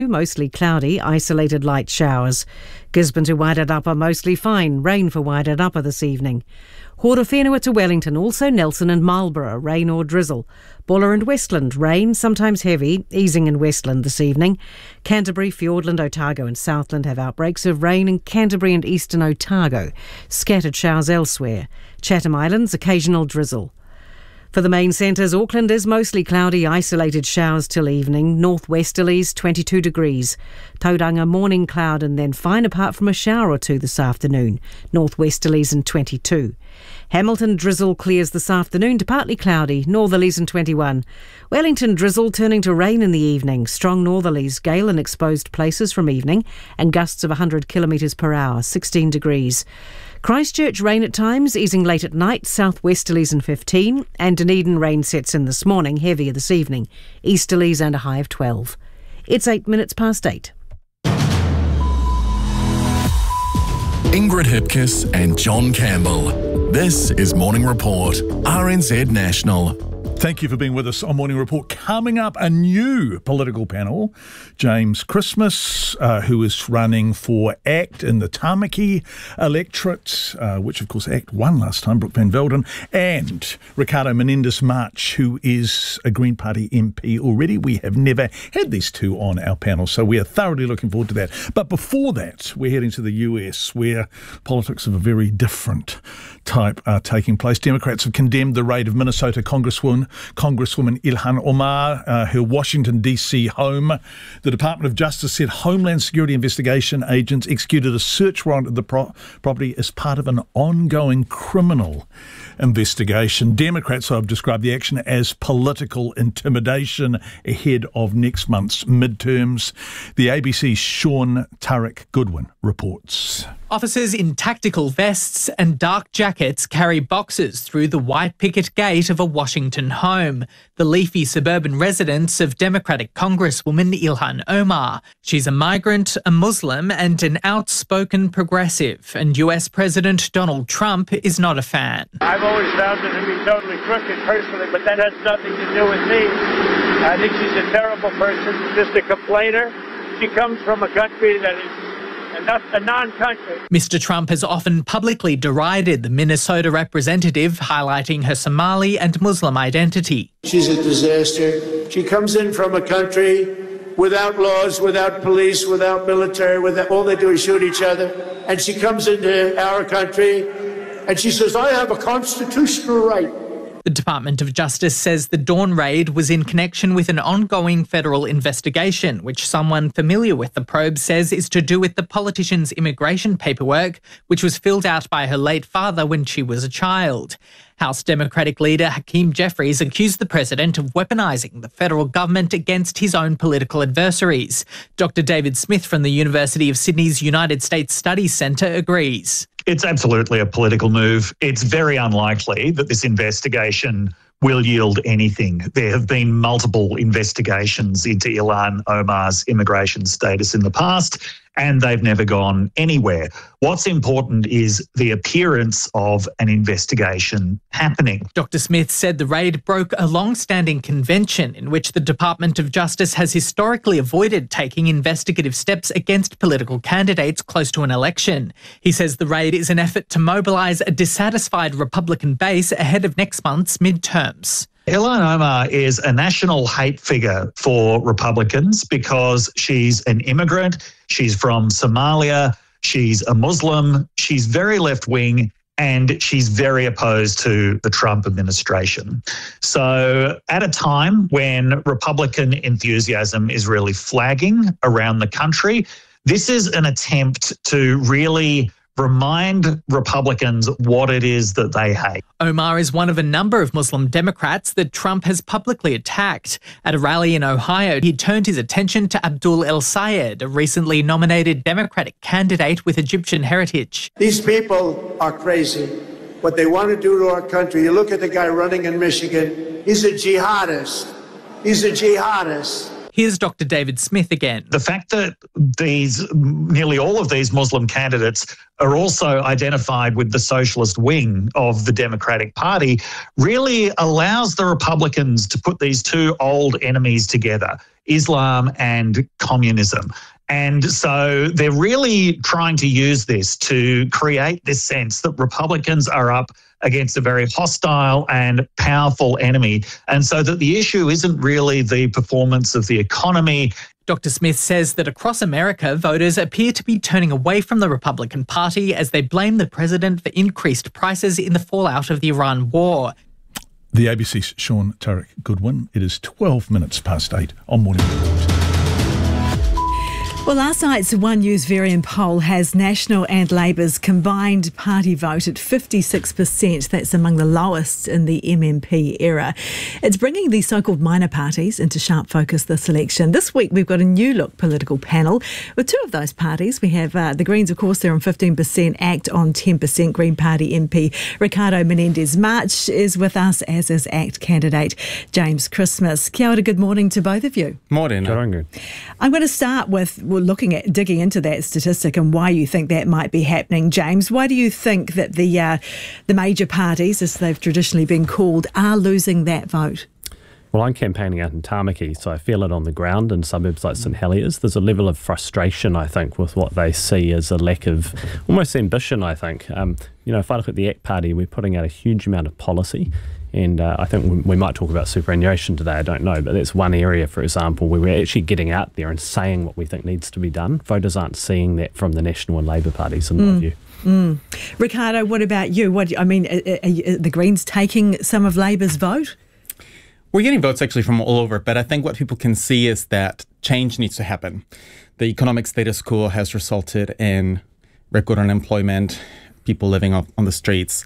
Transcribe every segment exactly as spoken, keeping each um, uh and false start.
Mostly cloudy, isolated light showers. Gisborne to Wairarapa mostly fine, rain for Wairarapa this evening. Horowhenua to Wellington, also Nelson and Marlborough, rain or drizzle. Buller and Westland, rain, sometimes heavy, easing in Westland this evening. Canterbury, Fiordland, Otago and Southland have outbreaks of rain in Canterbury and eastern Otago. Scattered showers elsewhere. Chatham Islands, occasional drizzle. For the main centres, Auckland is mostly cloudy, isolated showers till evening. Northwesterlies, twenty-two degrees. Tauranga, morning cloud and then fine apart from a shower or two this afternoon. Northwesterlies and twenty-two. Hamilton, drizzle clears this afternoon to partly cloudy. Northerlies and twenty-one. Wellington, drizzle turning to rain in the evening. Strong northerlies, gale in exposed places from evening and gusts of one hundred kilometres per hour, sixteen degrees. Christchurch, rain at times, easing late at night, southwesterlies and fifteen, and Dunedin, rain sets in this morning, heavier this evening, easterlies and a high of twelve. It's eight minutes past eight. Ingrid Hipkiss and John Campbell. This is Morning Report, R N Z National. Thank you for being with us on Morning Report. Coming up, a new political panel. James Christmas, uh, who is running for ACT in the Tamaki electorate, uh, which of course ACT won last time, Brooke Van Velden, and Ricardo Menendez-March, who is a Green Party M P already. We have never had these two on our panel, so we are thoroughly looking forward to that. But before that, we're heading to the U S, where politics of a very different type are taking place. Democrats have condemned the raid of Minnesota Congresswoman Congresswoman Ilhan Omar, uh, her Washington, D C home. The Department of Justice said Homeland Security investigation agents executed a search warrant at the pro- property as part of an ongoing criminal investigation. Democrats have described the action as political intimidation ahead of next month's midterms. The A B C's Sean Turek Goodwin reports. Officers in tactical vests and dark jackets carry boxes through the white picket gate of a Washington home, the leafy suburban residence of Democratic Congresswoman Ilhan Omar. She's a migrant, a Muslim and an outspoken progressive, and U S President Donald Trump is not a fan. I've always found her to be totally crooked personally, but that has nothing to do with me. I think she's a terrible person, just a complainer. She comes from a country that is Not a non-country. Mister Trump has often publicly derided the Minnesota representative, highlighting her Somali and Muslim identity. She's a disaster. She comes in from a country without laws, without police, without military, without, all they do is shoot each other. And she comes into our country and she says, I have a constitutional right. The Department of Justice says the Dawn raid was in connection with an ongoing federal investigation, which someone familiar with the probe says is to do with the politician's immigration paperwork, which was filled out by her late father when she was a child. House Democratic leader Hakeem Jeffries accused the president of weaponising the federal government against his own political adversaries. Doctor David Smith from the University of Sydney's United States Studies Centre agrees. It's absolutely a political move. It's very unlikely that this investigation will yield anything. There have been multiple investigations into Ilhan Omar's immigration status in the past, and they've never gone anywhere. What's important is the appearance of an investigation happening. Doctor Smith said the raid broke a long-standing convention in which the Department of Justice has historically avoided taking investigative steps against political candidates close to an election. He says the raid is an effort to mobilise a dissatisfied Republican base ahead of next month's midterms. Ilhan Omar is a national hate figure for Republicans because she's an immigrant, she's from Somalia, she's a Muslim, she's very left-wing, and she's very opposed to the Trump administration. So at a time when Republican enthusiasm is really flagging around the country, this is an attempt to really remind Republicans what it is that they hate. Omar is one of a number of Muslim Democrats that Trump has publicly attacked. At a rally in Ohio, he turned his attention to Abdul El Sayed, a recently nominated Democratic candidate with Egyptian heritage. These people are crazy. What they want to do to our country. You look at the guy running in Michigan, he's a jihadist. He's a jihadist. Here's Doctor David Smith again. The fact that these, nearly all of these Muslim candidates are also identified with the socialist wing of the Democratic Party really allows the Republicans to put these two old enemies together. Islam and communism. And so they're really trying to use this to create this sense that Republicans are up against a very hostile and powerful enemy. And so that the issue isn't really the performance of the economy. Doctor Smith says that across America, voters appear to be turning away from the Republican Party as they blame the president for increased prices in the fallout of the Iran war. The A B C's Sean Turek Goodwin. It is twelve minutes past eight on Morning Report. Well, last night's One News Varian poll has National and Labor's combined party vote at fifty-six percent. That's among the lowest in the M M P era. It's bringing these so-called minor parties into sharp focus this election. This week, we've got a new look political panel with two of those parties. We have uh, the Greens, of course, they're on fifteen percent, ACT on ten percent. Green Party M P Ricardo Menendez-March is with us, as is ACT candidate James Christmas. Kia ora, good morning to both of you. Morning. I'm going to start with well, looking at digging into that statistic and why you think that might be happening. James, why do you think that the uh, the major parties, as they've traditionally been called, are losing that vote? Well, I'm campaigning out in Tamaki, so I feel it on the ground in suburbs like St Heliers. There's a level of frustration, I think, with what they see as a lack of almost ambition, I think. Um, you know, if I look at the ACT Party, we're putting out a huge amount of policy. And uh, I think we, we might talk about superannuation today, I don't know, but that's one area, for example, where we're actually getting out there and saying what we think needs to be done. Voters aren't seeing that from the National and Labour parties, in mm. my view. Mm. Ricardo, what about you? What I mean, are, are the Greens taking some of Labour's vote? We're getting votes actually from all over, but I think what people can see is that change needs to happen. The economic status quo has resulted in record unemployment, people living off on the streets.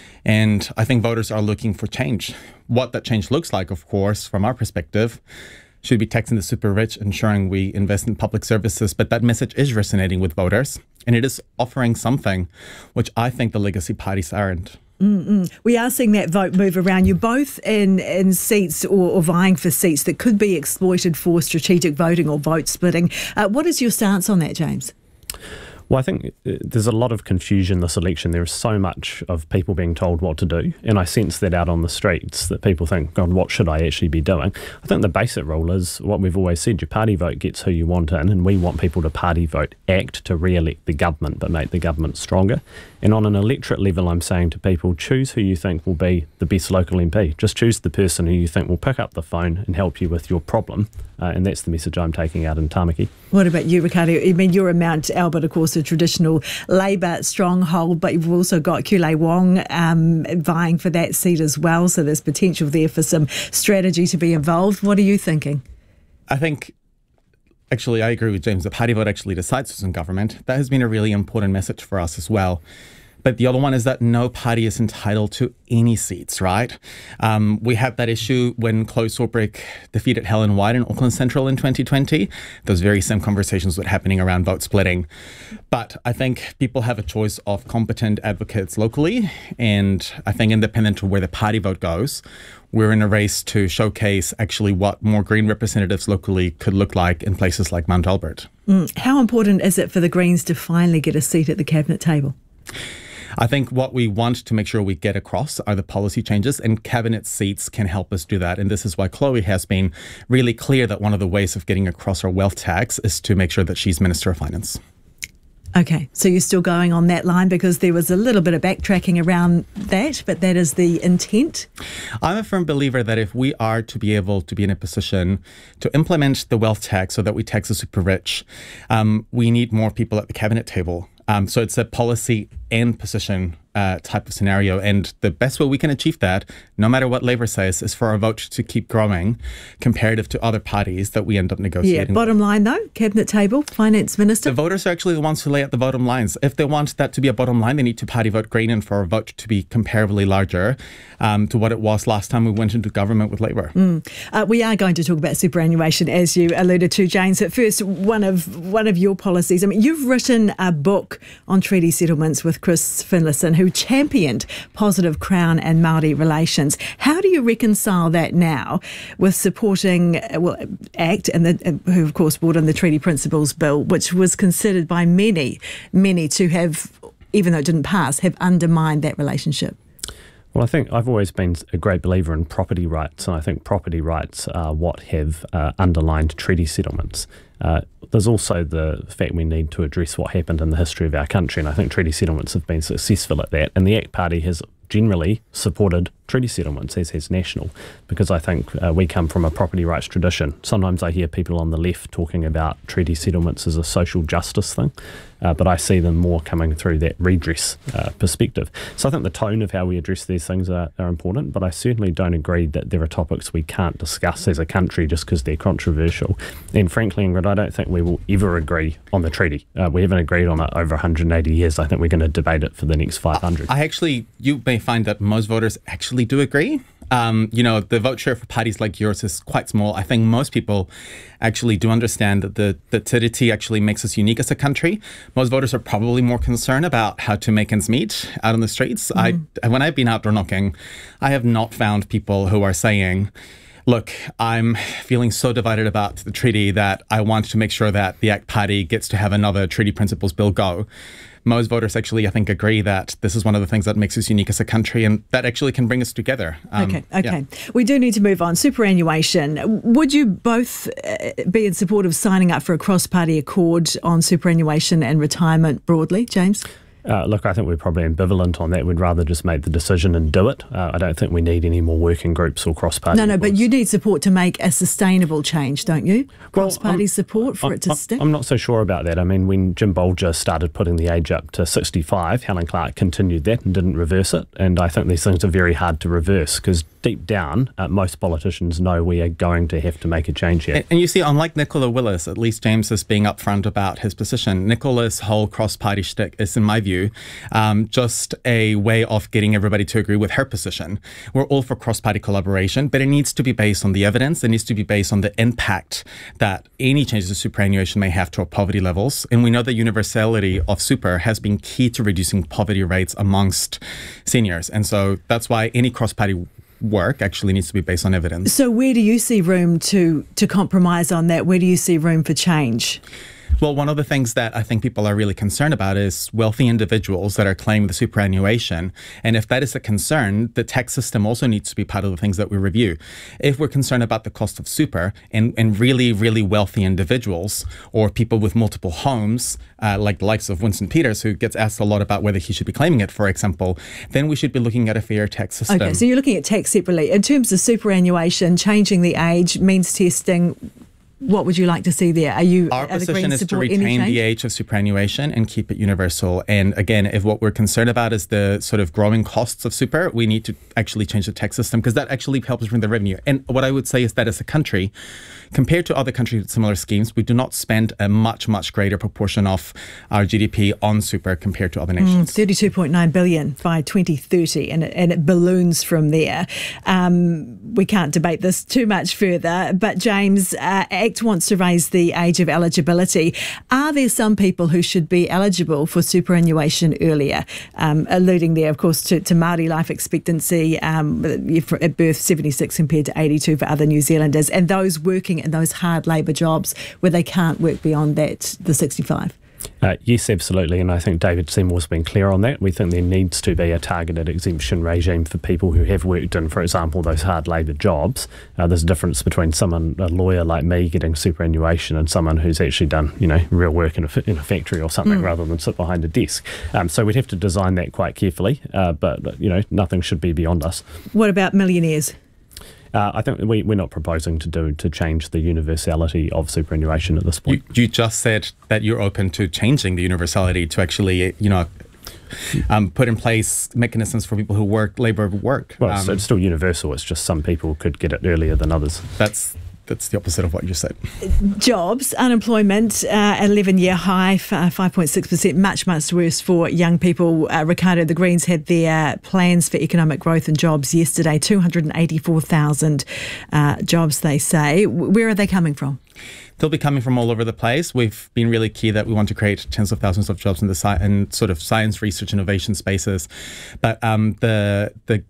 And I think voters are looking for change. What that change looks like, of course, from our perspective, should be taxing the super rich, ensuring we invest in public services. But that message is resonating with voters, and it is offering something which I think the legacy parties aren't. Mm-mm. We are seeing that vote move around. You're both in, in seats or, or vying for seats that could be exploited for strategic voting or vote splitting. Uh, what is your stance on that, James? Well, I think there's a lot of confusion this election. There is so much of people being told what to do, and I sense that out on the streets, that people think, God, what should I actually be doing? I think the basic rule is what we've always said, your party vote gets who you want in, and we want people to party vote ACT to re-elect the government, but make the government stronger. And on an electorate level, I'm saying to people, choose who you think will be the best local M P. Just choose the person who you think will pick up the phone and help you with your problem. Uh, and that's the message I'm taking out in Tamaki. What about you, Ricardo? I mean, you're in Mount Albert, of course, a traditional Labour stronghold, but you've also got Kulei Wong um, vying for that seat as well. So there's potential there for some strategy to be involved. What are you thinking? I think, actually, I agree with James. The party vote actually decides who's in government. That has been a really important message for us as well. But the other one is that no party is entitled to any seats, right? Um, we had that issue when Chloe Swarbrick defeated Helen White in Auckland Central in twenty twenty. Those very same conversations were happening around vote splitting. But I think people have a choice of competent advocates locally, and I think independent of where the party vote goes, we're in a race to showcase actually what more Green representatives locally could look like in places like Mount Albert. Mm. How important is it for the Greens to finally get a seat at the cabinet table? I think what we want to make sure we get across are the policy changes, and cabinet seats can help us do that. And this is why Chloe has been really clear that one of the ways of getting across our wealth tax is to make sure that she's Minister of Finance. Okay, so you're still going on that line because there was a little bit of backtracking around that, but that is the intent? I'm a firm believer that if we are to be able to be in a position to implement the wealth tax so that we tax the super rich, um, we need more people at the cabinet table. Um, so it's a policy and position uh, type of scenario. And the best way we can achieve that, no matter what Labour says, is for our vote to keep growing comparative to other parties that we end up negotiating Yeah, bottom with. line though, Cabinet table, Finance Minister. The voters are actually the ones who lay out the bottom lines. If they want that to be a bottom line, they need to party vote Green and for our vote to be comparably larger um, to what it was last time we went into government with Labour. Mm. Uh, we are going to talk about superannuation, as you alluded to, James. But first, one of one of your policies. I mean, you've written a book on treaty settlements with Chris Finlayson, who championed positive Crown and Māori relations. How do you reconcile that now with supporting well, ACT, and the, who, of course, brought in the Treaty Principles Bill, which was considered by many, many to have, even though it didn't pass, have undermined that relationship? Well, I think I've always been a great believer in property rights, and I think property rights are what have uh, underlined treaty settlements. Uh, there's also the fact we need to address what happened in the history of our country, and I think treaty settlements have been successful at that. And the ACT Party has generally supported treaty settlements, as has National, because I think uh, we come from a property rights tradition. Sometimes I hear people on the left talking about treaty settlements as a social justice thing, uh, but I see them more coming through that redress uh, perspective. So I think the tone of how we address these things are, are important, but I certainly don't agree that there are topics we can't discuss as a country just because they're controversial. And frankly, Ingrid, I don't think we will ever agree on the treaty. Uh, we haven't agreed on it over one hundred eighty years. I think we're going to debate it for the next five hundred. I actually, you may find that most voters actually do agree. Um, you know, the vote share for parties like yours is quite small. I think most people actually do understand that the, the T D T actually makes us unique as a country. Most voters are probably more concerned about how to make ends meet out on the streets. Mm. I, when I've been out door knocking, I have not found people who are saying, look, I'm feeling so divided about the treaty that I want to make sure that the ACT Party gets to have another treaty principles bill go. Most voters actually, I think, agree that this is one of the things that makes us unique as a country, and that actually can bring us together. Um, okay, okay. Yeah. We do need to move on. Superannuation. Would you both uh, be in support of signing up for a cross-party accord on superannuation and retirement broadly, James? Uh, look, I think we're probably ambivalent on that. We'd rather just make the decision and do it. Uh, I don't think we need any more working groups or cross-party No, no, accords. but you need support to make a sustainable change, don't you? Cross-party well, support for I'm, it to I'm, stick? I'm not so sure about that. I mean, when Jim Bolger started putting the age up to sixty-five, Helen Clark continued that and didn't reverse it. And I think these things are very hard to reverse because deep down, uh, most politicians know we are going to have to make a change here. And, and you see, unlike Nicola Willis, at least James is being upfront about his position. Nicola's whole cross-party shtick is, in my view, um, just a way of getting everybody to agree with her position. We're all for cross-party collaboration, but it needs to be based on the evidence. It needs to be based on the impact that any changes to superannuation may have to our poverty levels. And we know the universality of super has been key to reducing poverty rates amongst seniors. And so that's why any cross-party work actually needs to be based on evidence. So where do you see room to, to compromise on that? Where do you see room for change? Well, one of the things that I think people are really concerned about is wealthy individuals that are claiming the superannuation. And if that is a concern, the tax system also needs to be part of the things that we review. If we're concerned about the cost of super and, and really, really wealthy individuals or people with multiple homes, uh, like the likes of Winston Peters, who gets asked a lot about whether he should be claiming it, for example, then we should be looking at a fair tax system. Okay, so you're looking at tax separately. In terms of superannuation, changing the age, means testing, what would you like to see there? Are you Our are the position Greens is to support any retain change? the age of superannuation and keep it universal. And again, if what we're concerned about is the sort of growing costs of super, we need to actually change the tax system because that actually helps bring the revenue. And what I would say is that as a country, compared to other countries with similar schemes, we do not spend a much, much greater proportion of our G D P on super compared to other nations. Mm, thirty-two point nine billion by twenty thirty, and it, and it balloons from there. Um, we can't debate this too much further, but James, uh, ACT wants to raise the age of eligibility. Are there some people who should be eligible for superannuation earlier? Um, alluding there, of course, to, to Māori life expectancy um, at birth seventy-six compared to eighty-two for other New Zealanders, and those working in those hard labour jobs where they can't work beyond that, the sixty-five. Uh, yes, absolutely, and I think David Seymour's been clear on that. We think there needs to be a targeted exemption regime for people who have worked in, for example, those hard labour jobs. Uh, there's a difference between someone, a lawyer like me, getting superannuation and someone who's actually done, you know, real work in a, in a factory or something mm. rather than sit behind a desk. Um, so we'd have to design that quite carefully, uh, but, you know, nothing should be beyond us. What about millionaires? Uh, I think we, we're not proposing to do to change the universality of superannuation at this point. You, you just said that you're open to changing the universality to actually, you know, um, put in place mechanisms for people who work labour work. Well, it's, um, it's still universal. It's just some people could get it earlier than others. That's that's the opposite of what you said. Jobs, unemployment, uh, eleven-year high, five point six percent, much, much worse for young people. Uh, Ricardo, the Greens had their plans for economic growth and jobs yesterday, two hundred eighty-four thousand uh, jobs, they say. Where are they coming from? They'll be coming from all over the place. We've been really key that we want to create tens of thousands of jobs in the sci- in sort of science, research, innovation spaces. But um, the the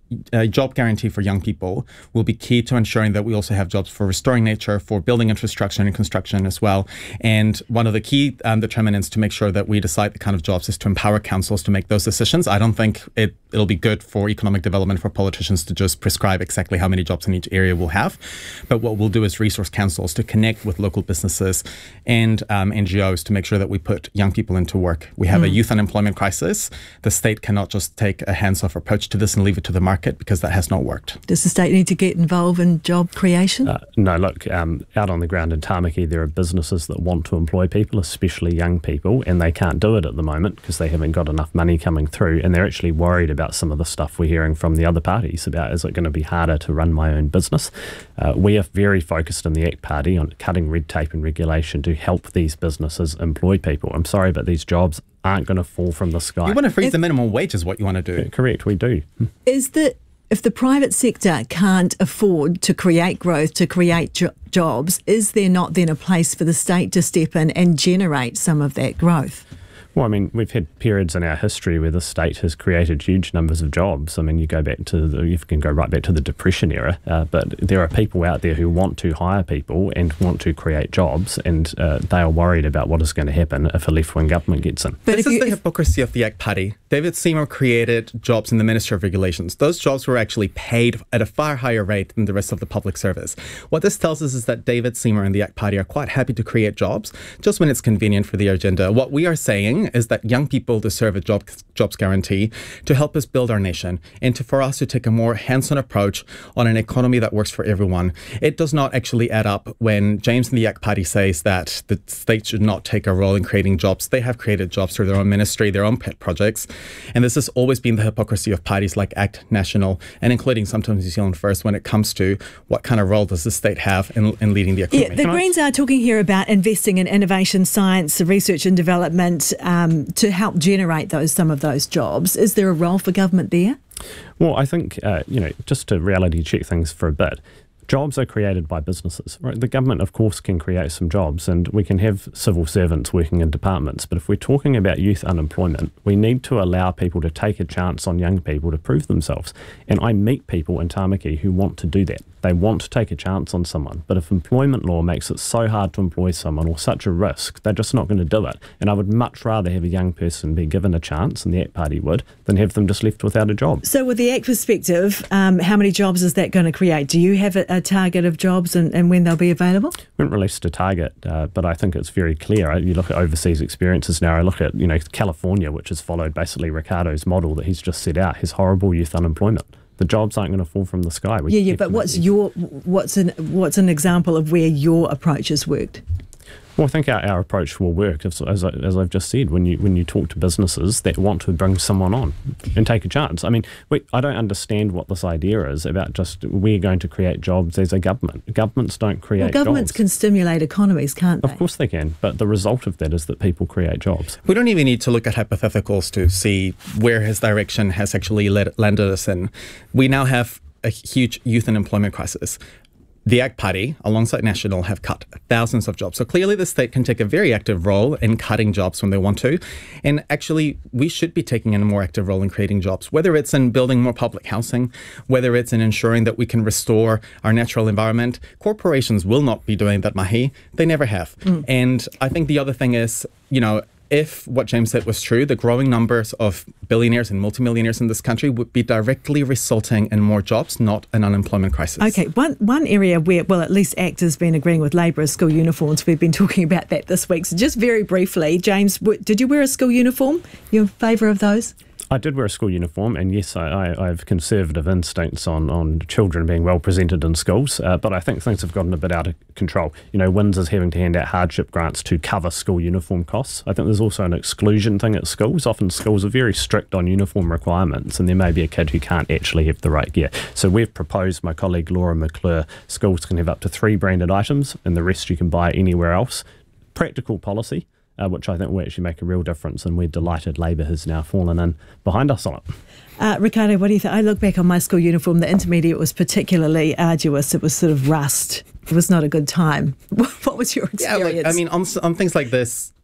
a job guarantee for young people will be key to ensuring that we also have jobs for restoring nature, for building infrastructure and construction as well. And one of the key um, determinants to make sure that we decide the kind of jobs is to empower councils to make those decisions. I don't think it, it'll be good for economic development for politicians to just prescribe exactly how many jobs in each area we'll have. But what we'll do is resource councils to connect with local businesses and um, N G Os to make sure that we put young people into work. We have mm. a youth unemployment crisis. The state cannot just take a hands-off approach to this and leave it to the market, because that has not worked. Does the state need to get involved in job creation? Uh, no, look, um, out on the ground in Tamaki, there are businesses that want to employ people, especially young people, and they can't do it at the moment because they haven't got enough money coming through, and they're actually worried about some of the stuff we're hearing from the other parties about, is it going to be harder to run my own business? Uh, we are very focused in the ACT Party on cutting red tape and regulation to help these businesses employ people. I'm sorry, but these jobs aren't going to fall from the sky. You want to freeze if, the minimum wage is what you want to do. Yeah, correct, we do. Is the if the private sector can't afford to create growth, to create jo- jobs, is there not then a place for the state to step in and generate some of that growth? Well, I mean, we've had periods in our history where the state has created huge numbers of jobs. I mean, you go back to the, you can go right back to the Depression era, uh, but there are people out there who want to hire people and want to create jobs, and uh, they are worried about what is going to happen if a left-wing government gets in. But this is you, the if, hypocrisy of the ACT Party. David Seymour created jobs in the Ministry of Regulations. Those jobs were actually paid at a far higher rate than the rest of the public service. What this tells us is that David Seymour and the ACT Party are quite happy to create jobs just when it's convenient for their agenda. What we are saying is that young people deserve a job, jobs guarantee to help us build our nation, and to, for us to take a more hands-on approach on an economy that works for everyone. It does not actually add up when James and the ACT Party says that the state should not take a role in creating jobs. They have created jobs through their own ministry, their own pet projects, and this has always been the hypocrisy of parties like ACT National, and including sometimes New Zealand First, when it comes to what kind of role does the state have in, in leading the economy. Yeah, the Can Greens I... are talking here about investing in innovation, science, research and development um, to help generate those some of those jobs. Is there a role for government there? Well, I think, uh, you know, just to reality check things for a bit, jobs are created by businesses, right? The government, of course, can create some jobs, and we can have civil servants working in departments. But if we're talking about youth unemployment, we need to allow people to take a chance on young people to prove themselves. And I meet people in Tamaki who want to do that. They want to take a chance on someone. But if employment law makes it so hard to employ someone, or such a risk, they're just not going to do it. And I would much rather have a young person be given a chance, and the ACT Party would, than have them just left without a job. So with the ACT perspective, um, how many jobs is that going to create? Do you have a, a target of jobs and, and when they'll be available? We haven't released a target, uh, but I think it's very clear. You look at overseas experiences now. I look at, you know, California, which has followed basically Ricardo's model that he's just set out, has horrible youth unemployment. The jobs aren't going to fall from the sky. We yeah, yeah, but what's your what's an what's an example of where your approach has worked? Well, I think our, our approach will work, as, as, I, as I've just said, when you when you talk to businesses that want to bring someone on and take a chance. I mean, we, I don't understand what this idea is about just we're going to create jobs as a government. Governments don't create well, governments jobs. can stimulate economies, can't they? Of course they can, but the result of that is that people create jobs. We don't even need to look at hypotheticals to see where his direction has actually led, landed us in. We now have a huge youth unemployment crisis. The ACT Party, alongside National, have cut thousands of jobs. So clearly the state can take a very active role in cutting jobs when they want to. And actually, we should be taking a more active role in creating jobs, whether it's in building more public housing, whether it's in ensuring that we can restore our natural environment. Corporations will not be doing that, mahi. They never have. Mm. And I think the other thing is, you know, if what James said was true, the growing numbers of billionaires and multimillionaires in this country would be directly resulting in more jobs, not an unemployment crisis. Okay, one one area where, well, at least ACT has been agreeing with Labour is school uniforms. We've been talking about that this week. So just very briefly, James, did you wear a school uniform? You in favour of those? I did wear a school uniform, and yes, I, I, I have conservative instincts on, on children being well presented in schools, uh, but I think things have gotten a bit out of control. You know, Winds is having to hand out hardship grants to cover school uniform costs. I think there's also an exclusion thing at schools. Often schools are very strict on uniform requirements, and there may be a kid who can't actually have the right gear. So we've proposed, my colleague Laura McClure, schools can have up to three branded items, and the rest you can buy anywhere else. Practical policy. Uh, which I think will actually make a real difference, and we're delighted Labour has now fallen in behind us on it. Uh, Ricardo, what do you think? I look back on my school uniform. The intermediate was particularly arduous. It was sort of rust. It was not a good time. What was your experience? Yeah, look, I mean, on, on things like this,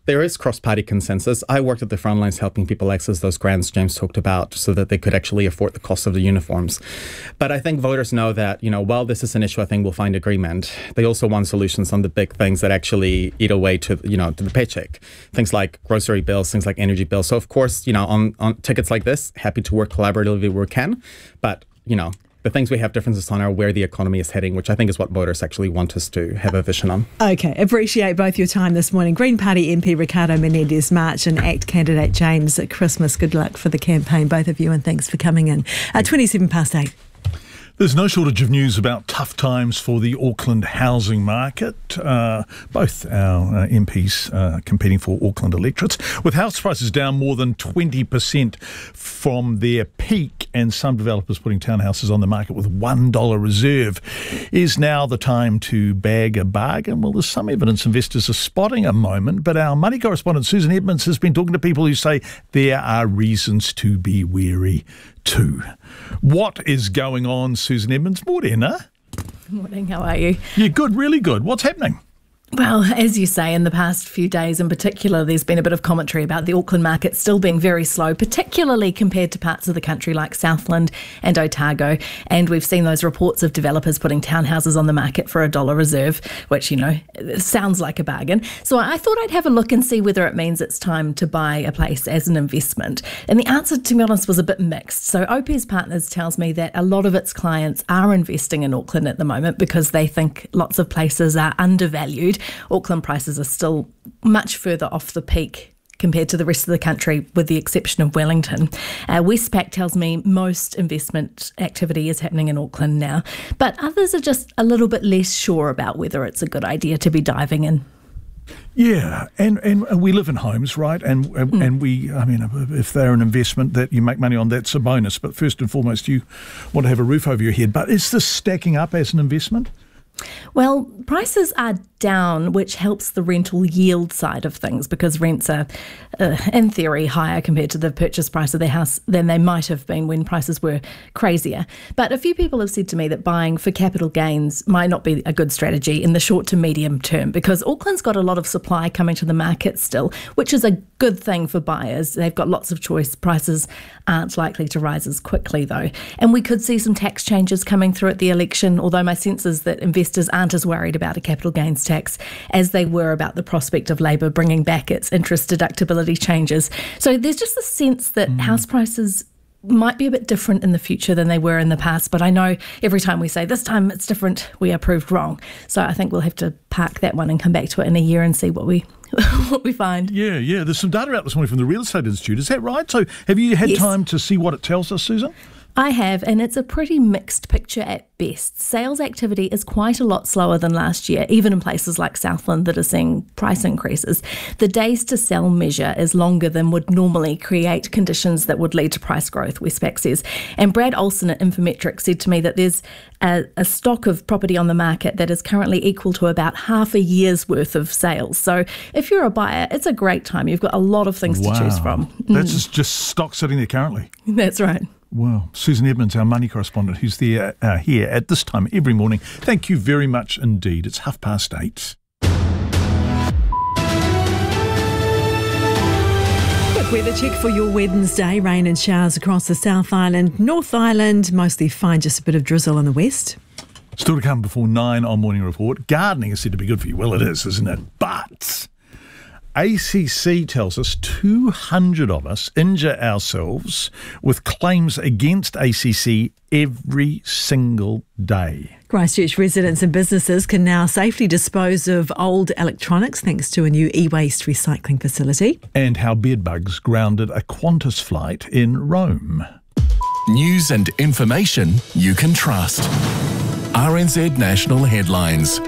there is cross-party consensus. I worked at the front lines helping people access those grants James talked about so that they could actually afford the cost of the uniforms. But I think voters know that, you know, while this is an issue, I think we'll find agreement. They also want solutions on the big things that actually eat away to, you know, to the paycheck. Things like grocery bills, things like energy bills. So, of course, you know, on, on tickets like this, happy to work collaboratively where we can. But, you know, the things we have differences on are where the economy is heading, which I think is what voters actually want us to have a vision on. Okay, appreciate both your time this morning. Green Party M P Ricardo Menendez-March and ACT candidate James Christmas. Good luck for the campaign, both of you, and thanks for coming in. Uh, twenty-seven past eight. There's no shortage of news about tough times for the Auckland housing market. Uh, both our uh, M Ps uh, competing for Auckland electorates, with house prices down more than twenty percent from their peak, and some developers putting townhouses on the market with one dollar reserve. Is now the time to bag a bargain? Well, there's some evidence investors are spotting a moment, but our money correspondent Susan Edmonds has been talking to people who say there are reasons to be wary too. What is going on, Susan Edmonds? Morning, huh? Morning, how are you? Yeah, good, really good. What's happening? Well, as you say, in the past few days in particular, there's been a bit of commentary about the Auckland market still being very slow, particularly compared to parts of the country like Southland and Otago. And we've seen those reports of developers putting townhouses on the market for a dollar reserve, which, you know, sounds like a bargain. So I thought I'd have a look and see whether it means it's time to buy a place as an investment. And the answer, to be honest, was a bit mixed. So O P S Partners tells me that a lot of its clients are investing in Auckland at the moment because they think lots of places are undervalued. Auckland prices are still much further off the peak compared to the rest of the country, with the exception of Wellington. Uh, Westpac tells me most investment activity is happening in Auckland now, but others are just a little bit less sure about whether it's a good idea to be diving in. Yeah, and, and we live in homes, right? And mm. and we, I mean, if they're an investment that you make money on, that's a bonus. But first and foremost, you want to have a roof over your head. But is this stacking up as an investment? Well, prices are down, which helps the rental yield side of things because rents are, uh, in theory, higher compared to the purchase price of their house than they might have been when prices were crazier. But a few people have said to me that buying for capital gains might not be a good strategy in the short to medium term because Auckland's got a lot of supply coming to the market still, which is a good thing for buyers. They've got lots of choice. Prices aren't likely to rise as quickly, though. And we could see some tax changes coming through at the election, although my sense is that investors aren't as worried about a capital gains tax as they were about the prospect of Labor bringing back its interest deductibility changes. So there's just a sense that mm. house prices might be a bit different in the future than they were in the past. But I know every time we say this time it's different, we are proved wrong. So I think we'll have to park that one and come back to it in a year and see what we what we find. Yeah, yeah. There's some data out this morning from the Real Estate Institute. Is that right? So have you had yes. time to see what it tells us, Susan? I have, and it's a pretty mixed picture at best. Sales activity is quite a lot slower than last year, even in places like Southland that are seeing price increases. The days to sell measure is longer than would normally create conditions that would lead to price growth, Westpac says. And Brad Olsen at Infometrics said to me that there's a, a stock of property on the market that is currently equal to about half a year's worth of sales. So if you're a buyer, it's a great time. You've got a lot of things wow. to choose from. That's mm. just, just stock sitting there currently. That's right. Well, Susan Edmonds, our money correspondent, who's there uh, here at this time every morning. Thank you very much indeed. It's half past eight. Quick weather check for your Wednesday. Rain and showers across the South Island, North Island, mostly fine, just a bit of drizzle in the west. Still to come before nine on Morning Report. Gardening is said to be good for you. Well, it is, isn't it? But A C C tells us two hundred of us injure ourselves with claims against A C C every single day. Christchurch residents and businesses can now safely dispose of old electronics thanks to a new e-waste recycling facility. And how bedbugs grounded a Qantas flight in Rome. News and information you can trust. R N Z National Headlines.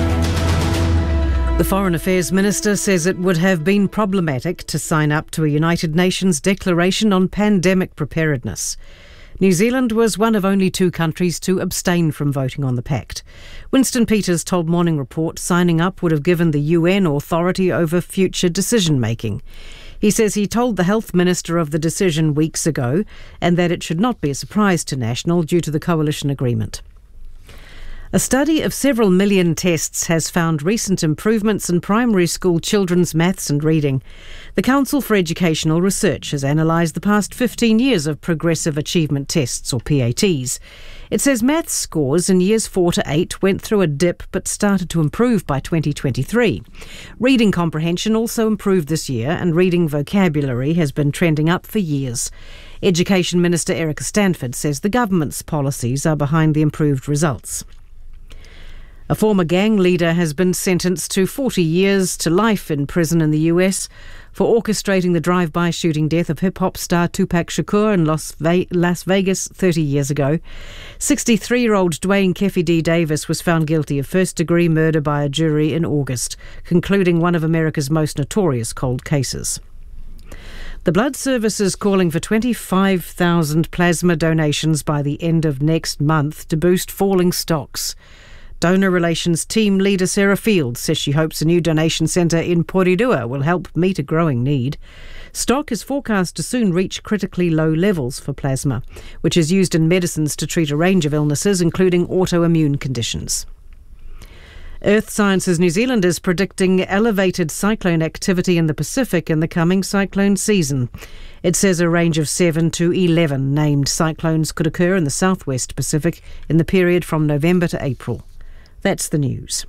The Foreign Affairs Minister says it would have been problematic to sign up to a United Nations Declaration on Pandemic Preparedness. New Zealand was one of only two countries to abstain from voting on the pact. Winston Peters told Morning Report signing up would have given the U N authority over future decision-making. He says he told the Health Minister of the decision weeks ago and that it should not be a surprise to National due to the coalition agreement. A study of several million tests has found recent improvements in primary school children's maths and reading. The Council for Educational Research has analysed the past fifteen years of progressive achievement tests, or P A Ts. It says maths scores in years four to eight went through a dip but started to improve by twenty twenty-three. Reading comprehension also improved this year, and reading vocabulary has been trending up for years. Education Minister Erica Stanford says the government's policies are behind the improved results. A former gang leader has been sentenced to forty years to life in prison in the U S for orchestrating the drive-by shooting death of hip-hop star Tupac Shakur in Las, Ve- Las Vegas thirty years ago. sixty-three-year-old Dwayne Keffe D. Davis was found guilty of first-degree murder by a jury in August, concluding one of America's most notorious cold cases. The Blood Service is calling for twenty-five thousand plasma donations by the end of next month to boost falling stocks. Donor Relations team leader Sarah Field says she hopes a new donation centre in Porirua will help meet a growing need. Stock is forecast to soon reach critically low levels for plasma, which is used in medicines to treat a range of illnesses, including autoimmune conditions. Earth Sciences New Zealand is predicting elevated cyclone activity in the Pacific in the coming cyclone season. It says a range of seven to eleven named cyclones could occur in the southwest Pacific in the period from November to April. That's the news.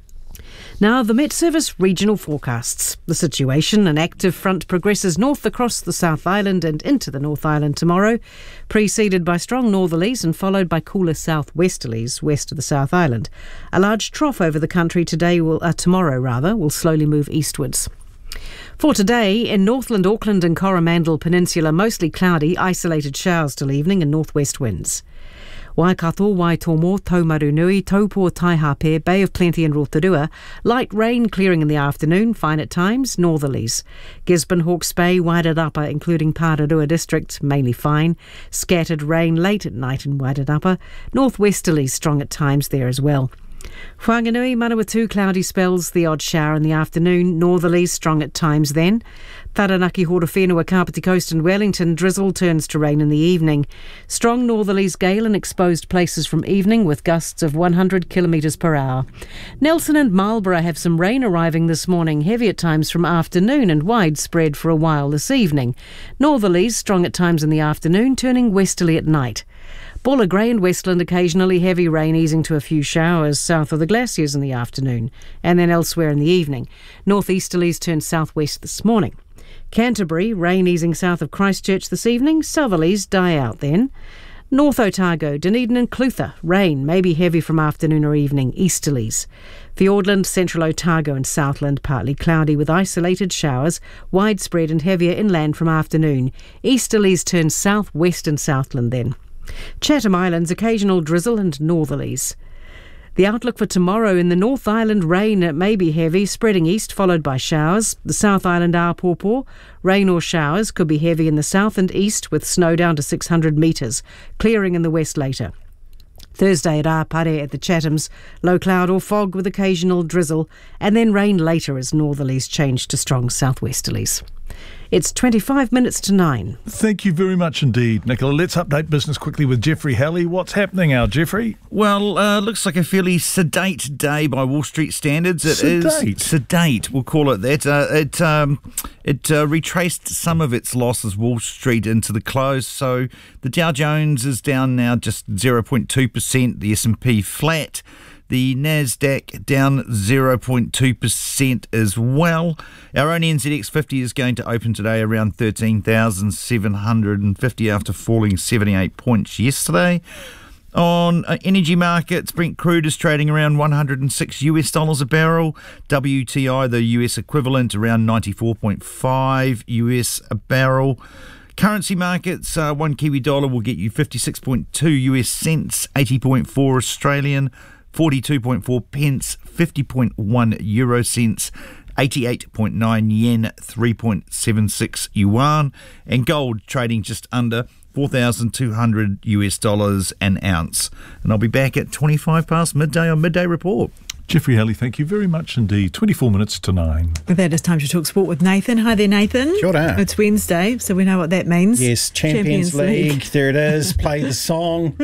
Now, the Met Service regional forecasts. The situation: an active front progresses north across the South Island and into the North Island tomorrow, preceded by strong northerlies and followed by cooler southwesterlies west of the South Island. A large trough over the country today will, uh, tomorrow rather, will slowly move eastwards. For today, in Northland, Auckland and Coromandel Peninsula, mostly cloudy, isolated showers till evening and northwest winds. Waikato, Waitomo, Taumarunui, Taupo, Taihape, Bay of Plenty and Rotorua. Light rain clearing in the afternoon, fine at times, northerlies. Gisborne, Hawke's Bay, Wairarapa, including Pararua District, mainly fine. Scattered rain late at night in Wairarapa. Northwesterlies strong at times there as well. Whanganui, Manawatu, cloudy spells, the odd shower in the afternoon, northerlies strong at times then. Taranaki, Horowhenua, Kapiti Coast and Wellington, drizzle turns to rain in the evening. Strong northerlies, gale in exposed places from evening with gusts of one hundred kilometres per hour. Nelson and Marlborough have some rain arriving this morning, heavy at times from afternoon and widespread for a while this evening. Northerlies strong at times in the afternoon, turning westerly at night. Bulla Grey and Westland, occasionally heavy rain easing to a few showers south of the glaciers in the afternoon, and then elsewhere in the evening. Northeasterlies turn southwest this morning. Canterbury, rain easing south of Christchurch this evening, southerlies die out then. North Otago, Dunedin and Clutha, rain, maybe heavy from afternoon or evening, easterlies. Fiordland, Central Otago and Southland, partly cloudy with isolated showers, widespread and heavier inland from afternoon. Easterlies turn southwest and Southland then. Chatham Islands, occasional drizzle and northerlies. The outlook for tomorrow: in the North Island, rain may be heavy, spreading east, followed by showers. The South Island, Aopopo, rain or showers, could be heavy in the south and east, with snow down to six hundred metres, clearing in the west later. Thursday at Apare at the Chathams, low cloud or fog with occasional drizzle, and then rain later as northerlies change to strong southwesterlies. It's twenty-five minutes to nine. Thank you very much indeed, Nicola. Let's update business quickly with Jeffrey Halley. What's happening now, Jeffrey? Well, uh, looks like a fairly sedate day by Wall Street standards. It sedate? is sedate, we'll call it that. Uh, it um, it uh, retraced some of its losses, Wall Street, into the close. So the Dow Jones is down now just zero point two percent, the S and P flat. The Nasdaq down zero point two percent as well. Our own N Z X fifty is going to open today around thirteen thousand seven hundred fifty after falling seventy-eight points yesterday. On uh, energy markets, Brent crude is trading around one hundred six US dollars a barrel. W T I, the U S equivalent, around ninety-four point five US a barrel. Currency markets, uh, one Kiwi dollar will get you fifty-six point two US cents, eighty point four Australian, forty-two point four pence, fifty point one euro cents, eighty-eight point nine yen, three point seven six yuan, and gold trading just under four thousand two hundred US dollars an ounce. And I'll be back at twenty-five past midday on Midday Report. Jeffrey Halley, thank you very much indeed. twenty-four minutes to nine. With that, it's time to talk sport with Nathan. Hi there, Nathan. Kia ora. It's Wednesday, so we know what that means. Yes, Champions, Champions League. League. There it is. Play the song,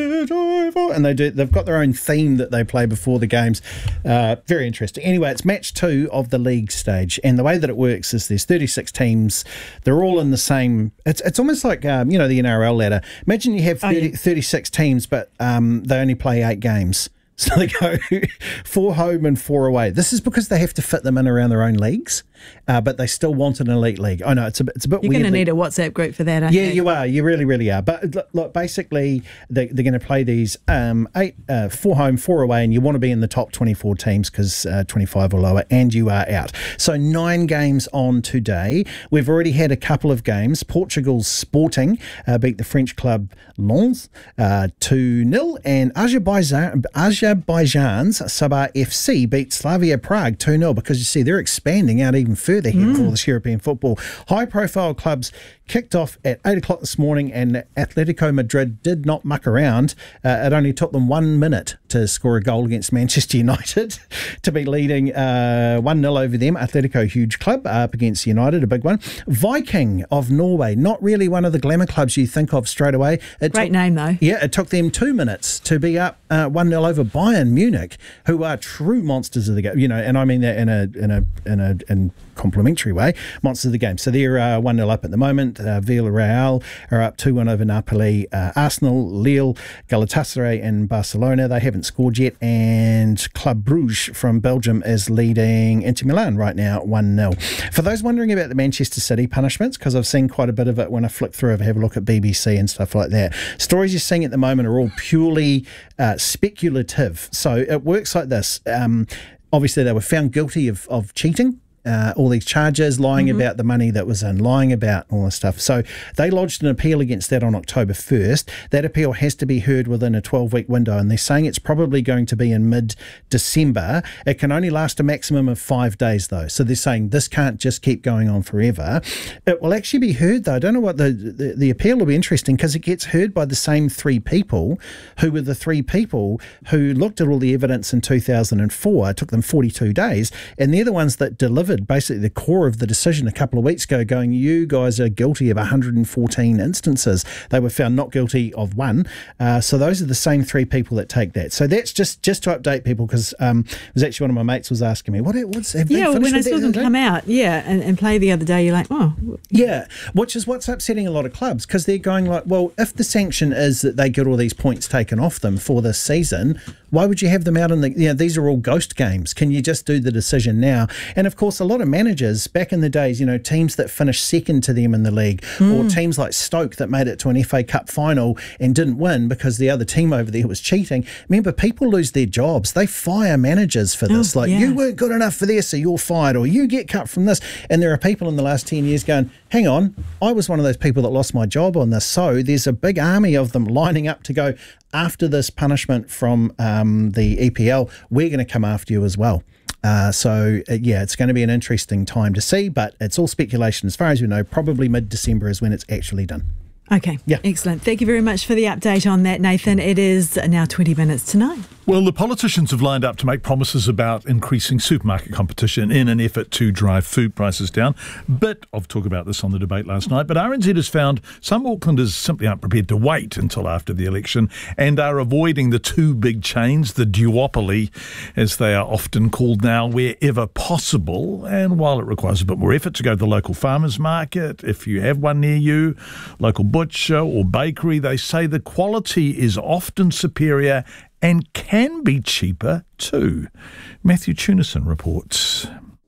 and they do. They've got their own theme that they play before the games. Uh, very interesting. Anyway, it's match two of the league stage, and the way that it works is there's thirty-six teams. They're all in the same. It's it's almost like um, you know the N R L ladder. Imagine you have thirty, oh, yeah. thirty-six teams, but um, they only play eight games. So they go four home and four away. This is because they have to fit them in around their own leagues, uh, but they still want an elite league. I know it's a bit, it's a bit You're weird. You're going to need a WhatsApp group for that, aren't yeah, you? Yeah, you are. You really, really are. But look, basically, they, they're going to play these um, eight, uh, four home, four away, and you want to be in the top twenty-four teams because uh, twenty-five or lower, and you are out. So nine games on today. We've already had a couple of games. Portugal's Sporting uh, beat the French club Lens uh, two nil, and Azerbaijan, Azerbaijan's Sabah F C beat Slavia Prague two nil because you see they're expanding out even further here mm. for all this European football. High profile clubs kicked off at eight o'clock this morning, and Atletico Madrid did not muck around. Uh, it only took them one minute to score a goal against Manchester United to be leading uh, one nil over them. Atletico, huge club, up against United, a big one. Viking of Norway, not really one of the glamour clubs you think of straight away. It Great took, name, though. Yeah, it took them two minutes to be up uh, one nil over Bayern Munich, who are true monsters of the game. You know, and I mean that in a in a in a in complimentary way, monsters of the game. So they're uh, one nil up at the moment. Uh, Villarreal are up two one over Napoli. Uh, Arsenal, Lille, Galatasaray and Barcelona, they haven't scored yet. And Club Brugge from Belgium is leading Inter Milan right now one nil. For those wondering about the Manchester City punishments, because I've seen quite a bit of it when I flick through, I have a look at B B C and stuff like that. Stories you're seeing at the moment are all purely uh, speculative. So it works like this. Um, obviously, they were found guilty of, of cheating. Uh, all these charges, lying mm-hmm. about the money that was in, lying about all this stuff. So they lodged an appeal against that on October first. That appeal has to be heard within a twelve-week window, and they're saying it's probably going to be in mid-December. It can only last a maximum of five days, though. So they're saying this can't just keep going on forever. It will actually be heard, though. I don't know what the, the, the appeal will be interesting because it gets heard by the same three people who were the three people who looked at all the evidence in two thousand four. It took them forty-two days, and they're the ones that delivered basically the core of the decision a couple of weeks ago, going, you guys are guilty of one hundred fourteen instances. They were found not guilty of one. Uh, so those are the same three people that take that. So that's just just to update people, because um, it was actually one of my mates was asking me, what what's have yeah, they when I saw them come out, yeah, and, and play the other day, you're like, oh, yeah, which is what's upsetting a lot of clubs, because they're going like, well, if the sanction is that they get all these points taken off them for this season, why would you have them out in the, you know, these are all ghost games. Can you just do the decision now? And of course, a lot of managers back in the days, you know, teams that finished second to them in the league, mm. or teams like Stoke that made it to an F A Cup final and didn't win because the other team over there was cheating. Remember, people lose their jobs. They fire managers for this. Oh, like, yeah. you weren't good enough for this, so you're fired, or you get cut from this. And there are people in the last ten years going, hang on, I was one of those people that lost my job on this. So there's a big army of them lining up to go, after this punishment from um, the E P L, we're going to come after you as well. Uh, so, uh, yeah, it's going to be an interesting time to see, but it's all speculation. As far as we know, probably mid-December is when it's actually done. Okay, yeah. Excellent. Thank you very much for the update on that, Nathan. It is now twenty minutes to nine. Well, the politicians have lined up to make promises about increasing supermarket competition in an effort to drive food prices down. Bit of talk about this on the debate last night, but R N Z has found some Aucklanders simply aren't prepared to wait until after the election and are avoiding the two big chains, the duopoly, as they are often called now, wherever possible. And while it requires a bit more effort to go to the local farmers market, if you have one near you, local butcher or bakery, they say the quality is often superior and can be cheaper too. Matthew Tunison reports.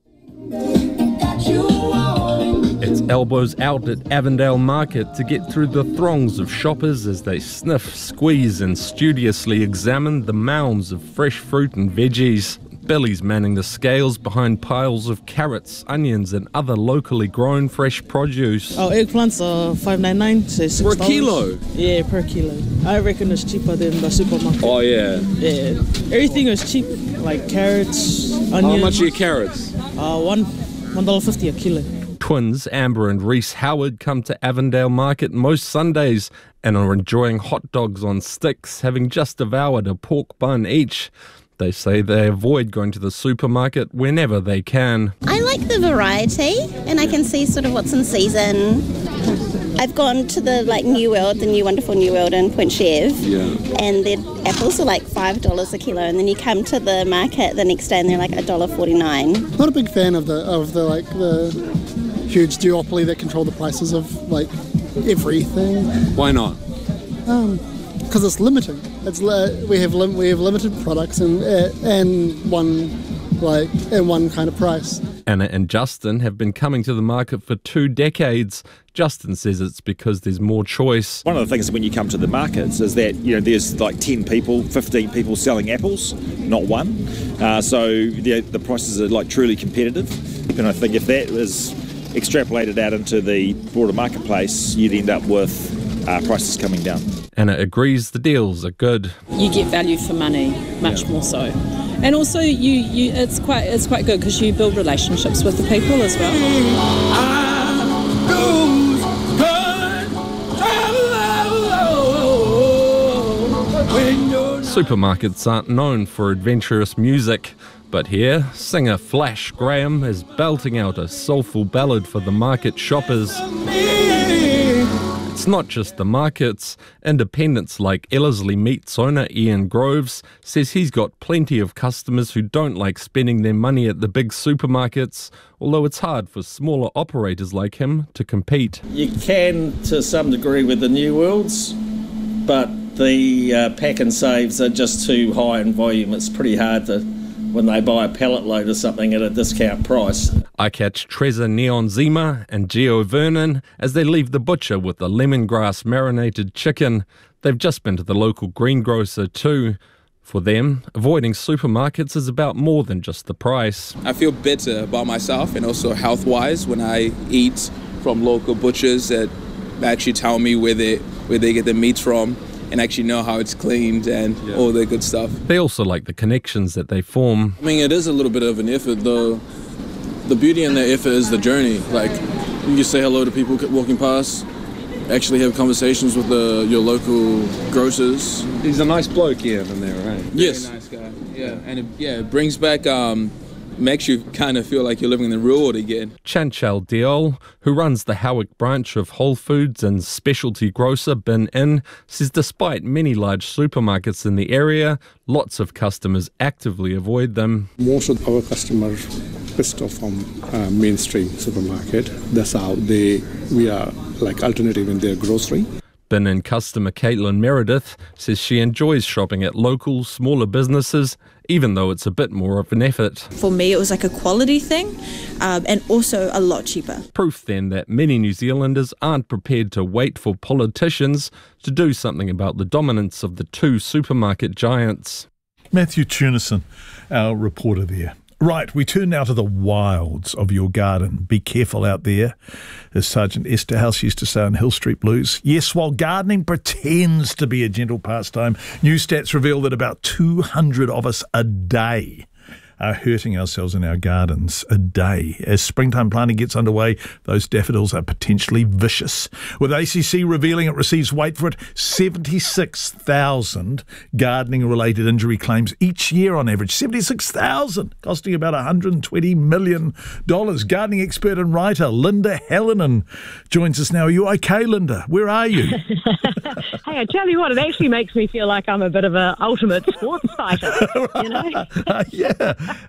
It's elbows out at Avondale Market to get through the throngs of shoppers as they sniff, squeeze and studiously examine the mounds of fresh fruit and veggies. Billy's manning the scales behind piles of carrots, onions and other locally grown fresh produce. Our eggplants are five ninety-nine, so six dollars. Per kilo? Yeah, per kilo. I reckon it's cheaper than the supermarket. Oh, yeah? Yeah. Everything is cheap, like carrots, onions. How much are your carrots? Uh, one, one dollar fifty a kilo. Twins Amber and Reese Howard come to Avondale Market most Sundays and are enjoying hot dogs on sticks, having just devoured a pork bun each. They say they avoid going to the supermarket whenever they can. I like the variety, and I can see sort of what's in season. I've gone to the like New World, the new wonderful New World in Point Chev, yeah. and their apples are like five dollars a kilo, and then you come to the market the next day and they're like one dollar forty-nine. Not a big fan of the of the like the huge duopoly that control the prices of like everything. Why not? Um, because it's limiting. It's li- we have lim- we have limited products and uh, and one like and one kind of price. Anna and Justin have been coming to the market for two decades. Justin says it's because there's more choice. One of the things when you come to the markets is that, you know, there's like ten people, fifteen people selling apples, not one. Uh, so the, the prices are like truly competitive. And I think if that was extrapolated out into the broader marketplace, you'd end up with uh, prices coming down. Anna agrees the deals are good. You get value for money, much yeah. more so. And also, you, you it's quite it's quite good because you build relationships with the people as well. Supermarkets aren't known for adventurous music, but here, singer Flash Graham is belting out a soulful ballad for the market shoppers. It's not just the markets. Independents like Ellerslie Meats owner Ian Groves says he's got plenty of customers who don't like spending their money at the big supermarkets, although it's hard for smaller operators like him to compete. You can to some degree with the New Worlds, but the uh, pack and saves are just too high in volume. It's pretty hard to when they buy a pallet load of something at a discount price. I catch Trezor Neon Zima and Gio Vernon as they leave the butcher with the lemongrass marinated chicken. They've just been to the local greengrocer too. For them, avoiding supermarkets is about more than just the price. I feel better about myself and also health-wise when I eat from local butchers that actually tell me where they, where they get the meat from, and actually know how it's cleaned and yeah. all the good stuff. They also like the connections that they form. I mean, it is a little bit of an effort, though. The beauty in the effort is the journey. Like, you say hello to people walking past, actually have conversations with the, your local grocers. He's a nice bloke, Ian, in there, right? Yes. Very nice guy. Yeah, and it, yeah, it brings back... Um, makes you kind of feel like you're living in the real world again. Chanchal Diol, who runs the Howick branch of Whole Foods and specialty grocer Bin Inn, says despite many large supermarkets in the area, lots of customers actively avoid them. Most of our customers pissed off from uh, mainstream supermarket. That's how they we are like alternative in their grocery. Bin Inn customer Caitlin Meredith says she enjoys shopping at local, smaller businesses, even though it's a bit more of an effort. For me, it was like a quality thing, um, and also a lot cheaper. Proof then that many New Zealanders aren't prepared to wait for politicians to do something about the dominance of the two supermarket giants. Matthew Tunison, our reporter there. Right, we turn now to the wilds of your garden. Be careful out there, as Sergeant Esterhouse used to say on Hill Street Blues. Yes, while gardening pretends to be a gentle pastime, new stats reveal that about two hundred of us a day are hurting ourselves in our gardens a day. As springtime planting gets underway, those daffodils are potentially vicious. With A C C revealing it receives, wait for it, seventy-six thousand gardening-related injury claims each year on average. seventy-six thousand, costing about one hundred twenty million dollars. Gardening expert and writer Linda Hallinan joins us now. Are you okay, Linda? Where are you? Hey, I tell you what, it actually makes me feel like I'm a bit of an ultimate sports fighter, you know? uh, yeah.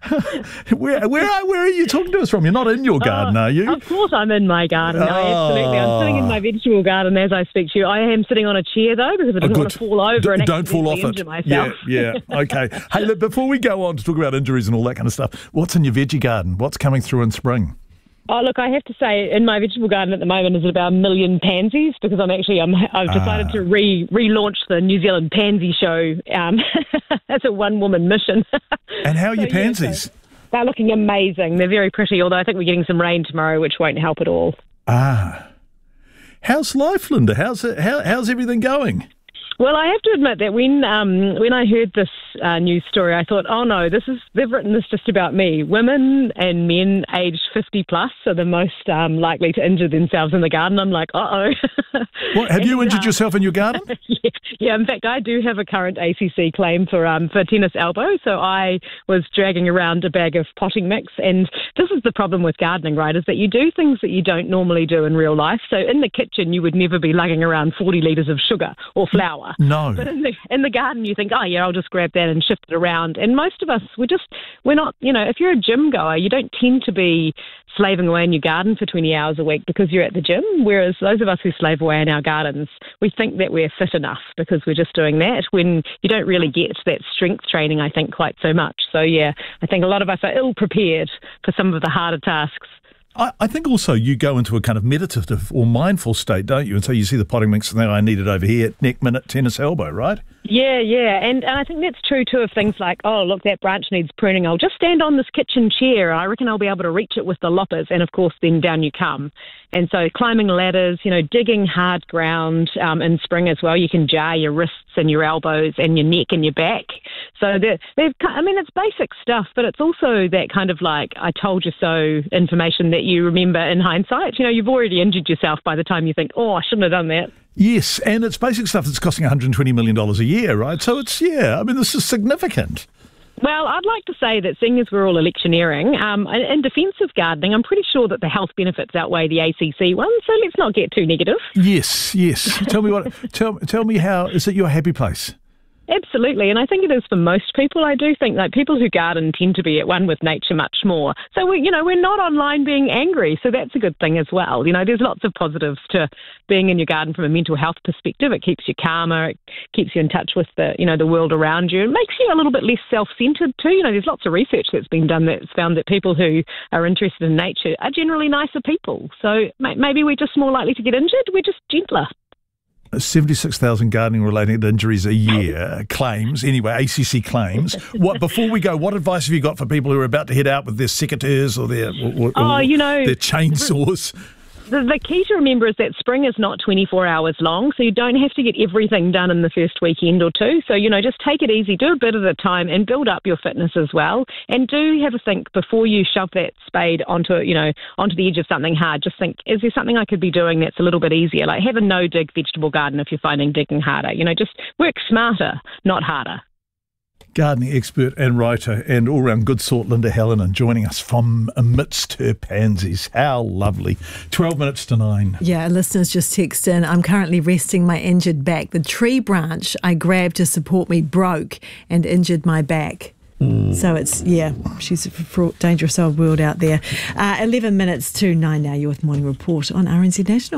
where, where, are, where are you talking to us from? You're not in your garden, oh, are you? Of course I'm in my garden. No, oh. absolutely. I'm sitting in my vegetable garden as I speak to you. I am sitting on a chair, though, because I didn't oh, want to fall over D- and don't fall off injure it. myself. Yeah, yeah. Okay. Hey, look, before we go on to talk about injuries and all that kind of stuff, what's in your veggie garden? What's coming through in spring? Oh, look, I have to say, in my vegetable garden at the moment is about a million pansies, because I'm actually, I'm, I've decided ah. to re relaunch the New Zealand Pansy Show. Um, that's a one-woman mission. And how are so, your pansies? Yeah, so they're looking amazing. They're very pretty, although I think we're getting some rain tomorrow, which won't help at all. Ah. How's life, Linda? How's it, how, how's everything going? Well, I have to admit that when um, when I heard this uh, news story, I thought, oh no, this is they've written this just about me. Women and men aged fifty plus are the most um, likely to injure themselves in the garden. I'm like, uh oh. What, have you injured uh, yourself in your garden? yeah, yeah, in fact, I do have a current A C C claim for um, for tennis elbow. So I was dragging around a bag of potting mix, and this is the problem with gardening, right? Is that you do things that you don't normally do in real life. So in the kitchen, you would never be lugging around forty litres of sugar or flour. No. But in the in the garden, you think, oh yeah, I'll just grab that and shift it around. And most of us, we're just we're not. You know, if you're a gym goer, you don't tend to be slaving away in your garden for twenty hours a week because you're at the gym. Whereas those of us who slave away in our gardens, we think that we're fit enough because we're just doing that. When you don't really get that strength training, I think, quite so much. So yeah, I think a lot of us are ill prepared for some of the harder tasks. I, I think also you go into a kind of meditative or mindful state, don't you? And so you see the potting mix and then I need it over here, neck, minute, tennis, elbow, right? Yeah, yeah. And, and I think that's true too of things like, oh, look, that branch needs pruning. I'll just stand on this kitchen chair. I reckon I'll be able to reach it with the loppers. And of course, then down you come. And so climbing ladders, you know, digging hard ground um, in spring as well. You can jar your wrists and your elbows and your neck and your back. So they're, they've, I mean, it's basic stuff, but it's also that kind of like, I told you so information that you remember in hindsight. You know, you've already injured yourself by the time you think, oh, I shouldn't have done that. Yes, and it's basic stuff that's costing one hundred twenty million dollars a year, right? So it's, yeah, I mean, this is significant. Well, I'd like to say that seeing as we're all electioneering, um, in, in defence of gardening, I'm pretty sure that the health benefits outweigh the A C C one, so let's not get too negative. Yes, yes. Tell me what. Tell, tell me how, is it your happy place? Absolutely, and I think it is for most people. I do think that people who garden tend to be at one with nature much more. So, we, you know, we're not online being angry, so that's a good thing as well. You know, there's lots of positives to being in your garden from a mental health perspective. It keeps you calmer, it keeps you in touch with the, you know, the world around you. It makes you a little bit less self-centered too. You know, there's lots of research that's been done that's found that people who are interested in nature are generally nicer people. So maybe we're just more likely to get injured. We're just gentler. seventy-six thousand gardening-related injuries a year, claims, anyway, A C C claims. What Before we go, what advice have you got for people who are about to head out with their secateurs or their, or, or, oh, you know, their chainsaws? The, the key to remember is that spring is not twenty-four hours long, so you don't have to get everything done in the first weekend or two. So, you know, just take it easy, do a bit at a time and build up your fitness as well. And do have a think before you shove that spade onto, you know, onto the edge of something hard. Just think, is there something I could be doing that's a little bit easier? Like have a no-dig vegetable garden if you're finding digging harder. You know, just work smarter, not harder. Gardening expert and writer and all-round good sort Linda Hallinan joining us from amidst her pansies. How lovely. twelve minutes to nine. Yeah, listeners just text in, I'm currently resting my injured back. The tree branch I grabbed to support me broke and injured my back. Mm. So it's, yeah, she's a dangerous old world out there. Uh, eleven minutes to nine now. You're with Morning Report on R N Z National.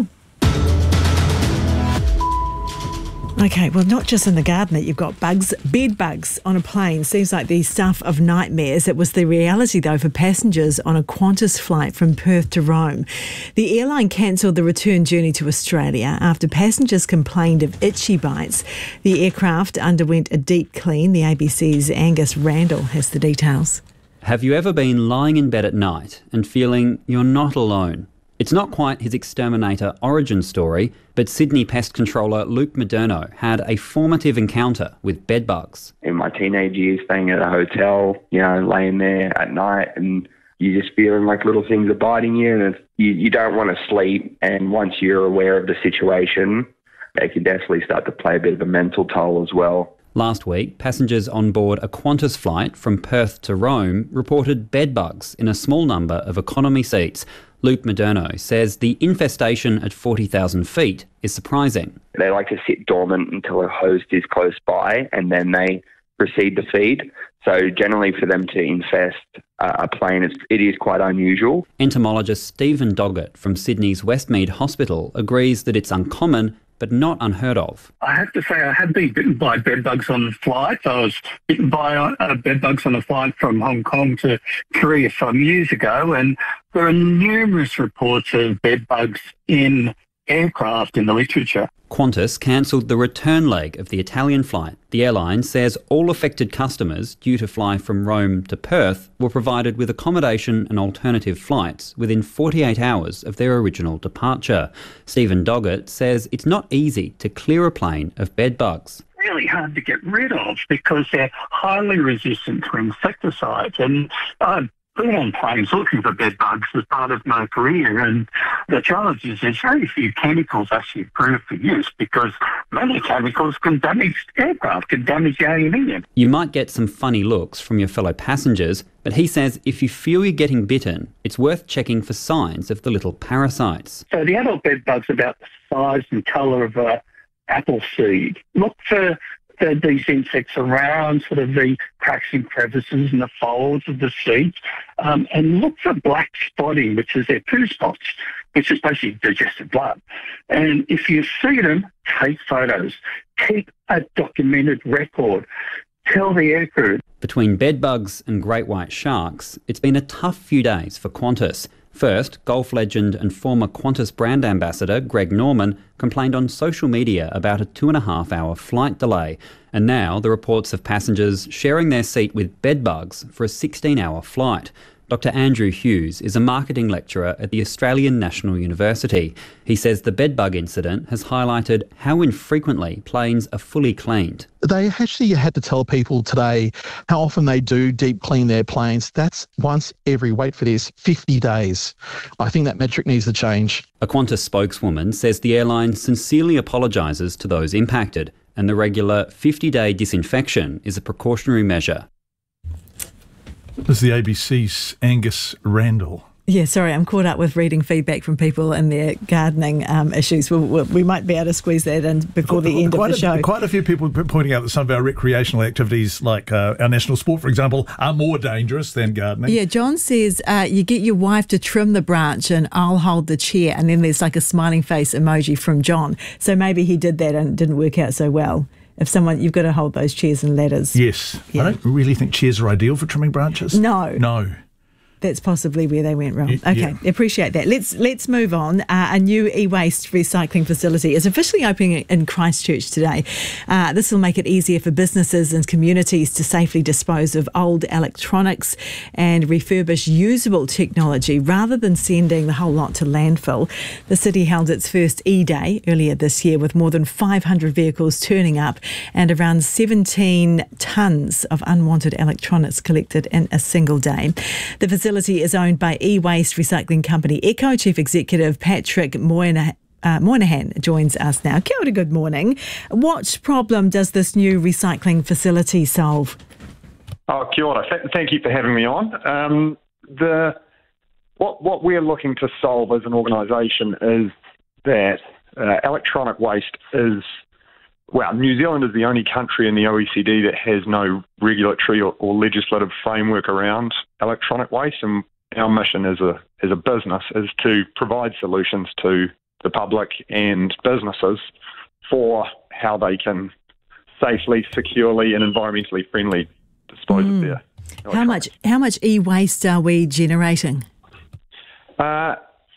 Okay, well, not just in the garden that you've got bugs, bed bugs on a plane. Seems like the stuff of nightmares. It was the reality, though, for passengers on a Qantas flight from Perth to Rome. The airline cancelled the return journey to Australia after passengers complained of itchy bites. The aircraft underwent a deep clean. The A B C's Angus Randall has the details. Have you ever been lying in bed at night and feeling you're not alone? It's not quite his Exterminator origin story, but Sydney pest controller Luke Moderno had a formative encounter with bedbugs. In my teenage years, staying at a hotel, you know, laying there at night and you just feeling like little things are biting you and it's, you, you don't want to sleep. And once you're aware of the situation, it can definitely start to play a bit of a mental toll as well. Last week, passengers on board a Qantas flight from Perth to Rome reported bedbugs in a small number of economy seats. Luke Moderno says the infestation at forty thousand feet is surprising. They like to sit dormant until a host is close by and then they proceed to feed. So generally for them to infest uh, a plane, it's, it is quite unusual. Entomologist Stephen Doggett from Sydney's Westmead Hospital agrees that it's uncommon but not unheard of. I have to say I have been bitten by bedbugs on flights. I was bitten by uh, bedbugs on a flight from Hong Kong to Korea some years ago, and there are numerous reports of bedbugs in aircraft in the literature. Qantas cancelled the return leg of the Italian flight. The airline says all affected customers due to fly from Rome to Perth were provided with accommodation and alternative flights within forty-eight hours of their original departure. Stephen Doggett says it's not easy to clear a plane of bed bugs. Really hard to get rid of because they're highly resistant to insecticides. And I've been on planes looking for bed bugs as part of my career, and the challenge is there's very few chemicals actually approved for use because many chemicals can damage aircraft, can damage the aluminium. You might get some funny looks from your fellow passengers, but he says if you feel you're getting bitten, it's worth checking for signs of the little parasites. So the adult bed bug's about the size and colour of a apple seed. Look for the, these insects around sort of the cracks and crevices and the folds of the seeds, um, and look for black spotting, which is their poo spots, which is basically digested blood. And if you see them, take photos. Keep a documented record. Tell the aircrew. Between bed bugs and great white sharks, it's been a tough few days for Qantas. First, golf legend and former Qantas brand ambassador Greg Norman complained on social media about a two and a half hour flight delay. And now the reports of passengers sharing their seat with bed bugs for a sixteen hour flight. Doctor Andrew Hughes is a marketing lecturer at the Australian National University. He says the bedbug incident has highlighted how infrequently planes are fully cleaned. They actually had to tell people today how often they do deep clean their planes. That's once every, wait for this, fifty days. I think that metric needs to change. A Qantas spokeswoman says the airline sincerely apologises to those impacted, and the regular fifty day disinfection is a precautionary measure. This is the A B C's Angus Randall. Yeah, sorry, I'm caught up with reading feedback from people and their gardening um, issues. We'll, we'll, we might be able to squeeze that in before the end quite of the a, show. Quite a few people pointing out that some of our recreational activities, like uh, our national sport, for example, are more dangerous than gardening. Yeah, John says uh, you get your wife to trim the branch and I'll hold the chair, and then there's like a smiling face emoji from John. So maybe he did that and it didn't work out so well. If someone, you've got to hold those chairs and ladders. Yes. Yeah. I don't really think chairs are ideal for trimming branches. No. No. That's possibly where they went wrong. Yeah, okay, yeah. Appreciate that. Let's let's move on. Uh, a new e-waste recycling facility is officially opening in Christchurch today. Uh, this will make it easier for businesses and communities to safely dispose of old electronics and refurbish usable technology rather than sending the whole lot to landfill. The city held its first e-day earlier this year with more than five hundred vehicles turning up and around seventeen tonnes of unwanted electronics collected in a single day. The facility facility is owned by e-waste recycling company Eco. Chief Executive Patrick Moynihan, uh, Moynihan joins us now. Kia ora, good morning. What problem does this new recycling facility solve? Oh, kia ora. Th- thank you for having me on. Um, the what what we're looking to solve as an organisation is that uh, electronic waste is Well, New Zealand is the only country in the O E C D that has no regulatory or, or legislative framework around electronic waste, and our mission as a as a business is to provide solutions to the public and businesses for how they can safely, securely, and environmentally friendly dispose mm. of their. How much how much e-waste are we generating? Uh,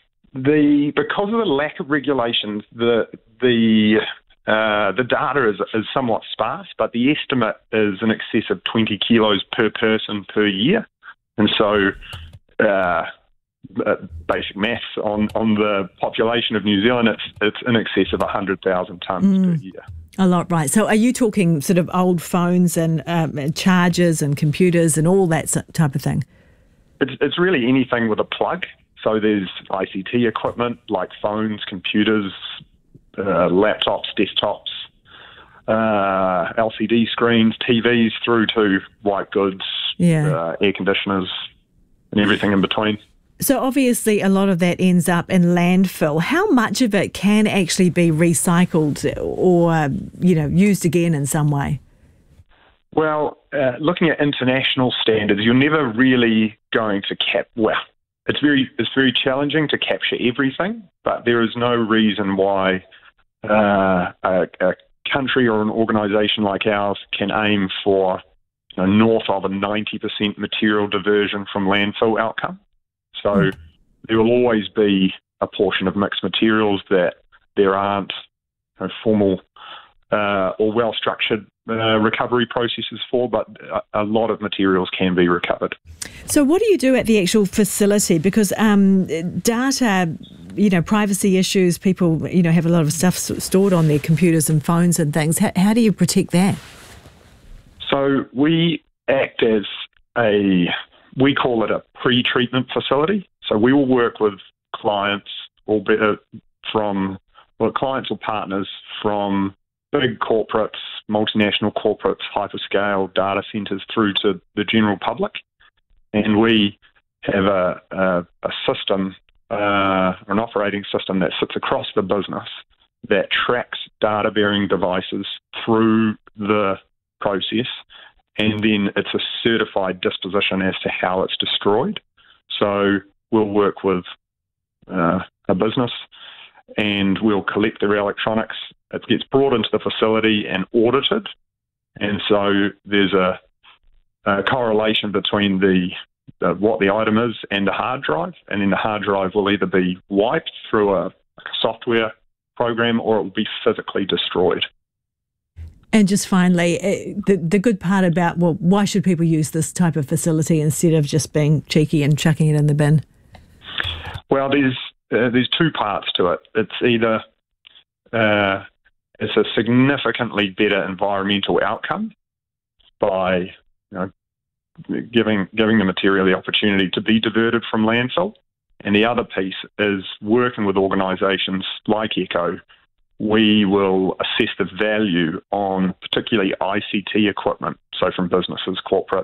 the because of the lack of regulations, the the Uh, the data is, is somewhat sparse, but the estimate is in excess of twenty kilos per person per year. And so uh, uh, basic maths on, on the population of New Zealand, it's, it's in excess of one hundred thousand tonnes mm. per year. A lot, right. So are you talking sort of old phones and um, chargers and computers and all that type of thing? It's, it's really anything with a plug. So there's I C T equipment like phones, computers, Uh, laptops, desktops, uh, L C D screens, T Vs, through to white goods, yeah. uh, air conditioners, and everything in between. So obviously a lot of that ends up in landfill. How much of it can actually be recycled or, you know, used again in some way? Well, uh, looking at international standards, you're never really going to cap. Well, it's very it's very challenging to capture everything, but there is no reason why Uh, a, a country or an organisation like ours can aim for you know, north of a ninety percent material diversion from landfill outcome. So mm. there will always be a portion of mixed materials that there aren't you know, formal uh, or well-structured uh, recovery processes for, but a, a lot of materials can be recovered. So what do you do at the actual facility? Because um, data, you know, privacy issues, people, you know, have a lot of stuff stored on their computers and phones and things. How, how do you protect that? So we act as a, we call it a pre-treatment facility. So we will work with clients, albeit from, well, clients or partners from big corporates, multinational corporates, hyperscale data centres through to the general public. And we have a, a, a system, uh, an operating system that sits across the business that tracks data-bearing devices through the process, and then it's a certified disposition as to how it's destroyed. So we'll work with uh, a business and we'll collect their electronics. It gets brought into the facility and audited, and so there's a, a correlation between the, the what the item is and the hard drive, and then the hard drive will either be wiped through a, a software program or it will be physically destroyed. And just finally, the the good part about, well, why should people use this type of facility instead of just being cheeky and chucking it in the bin? Well, there's uh, there's two parts to it. It's either uh, it's a significantly better environmental outcome by you know giving giving the material the opportunity to be diverted from landfill, and the other piece is working with organisations like Echo. We will assess the value on particularly I C T equipment, so from businesses, corporates,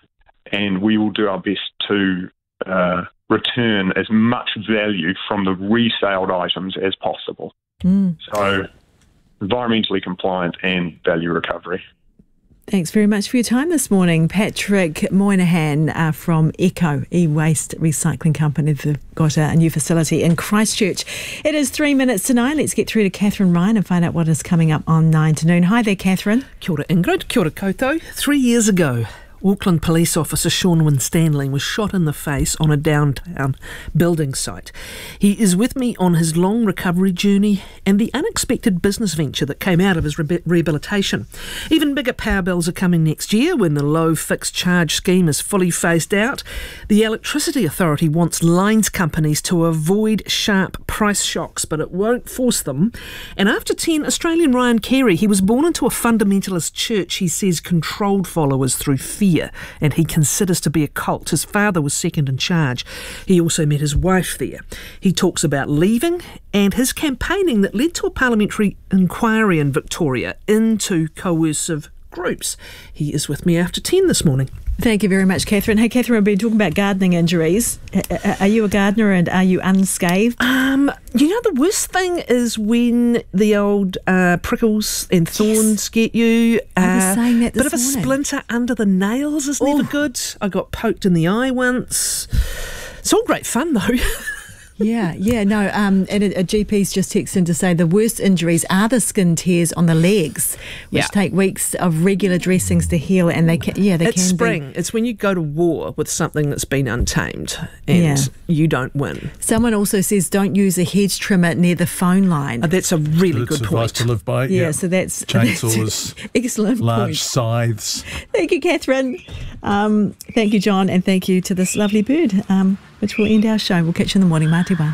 and we will do our best to uh, return as much value from the resaled items as possible. Mm. So environmentally compliant and value recovery. Thanks very much for your time this morning. Patrick Moynihan uh, from Echo E-Waste Recycling Company. They've got a, a new facility in Christchurch. It is three minutes to nine. Let's get through to Catherine Ryan and find out what is coming up on nine to noon. Hi there, Catherine. Kia ora, Ingrid. Kia ora koutou. Three years ago, Auckland police officer Sean Winstanley was shot in the face on a downtown building site. He is with me on his long recovery journey and the unexpected business venture that came out of his re- rehabilitation. Even bigger power bills are coming next year when the low fixed charge scheme is fully phased out. The Electricity Authority wants lines companies to avoid sharp price shocks, but it won't force them. And after ten, Australian Ryan Carey, he was born into a fundamentalist church he says controlled followers through fear. And he considers to be a cult. His father was second in charge. He also met his wife there. He talks about leaving and his campaigning that led to a parliamentary inquiry in Victoria into coercive groups. He is with me after ten this morning. Thank you very much, Catherine. Hey, Catherine, we've been talking about gardening injuries. Are you a gardener and are you unscathed? Um, you know, the worst thing is when the old uh, prickles and thorns yes. get you. Uh, I was saying that this bit of morning. a splinter under the nails is oh. never good. I got poked in the eye once. It's all great fun, though. Yeah, yeah, no, um, and a, a G P's just texted in to say the worst injuries are the skin tears on the legs, which yeah. take weeks of regular dressings to heal, and they can, yeah, they it's can spring. Be. It's when you go to war with something that's been untamed and yeah. you don't win. Someone also says don't use a hedge trimmer near the phone line. Oh, that's a really that's good advice point. to live by. Yeah, yeah. so that's chainsaws, that's excellent large point. scythes. Thank you, Catherine. Um, thank you, John, and thank you to this lovely bird, um, which will end our show. We'll catch you in the morning, Matiwa.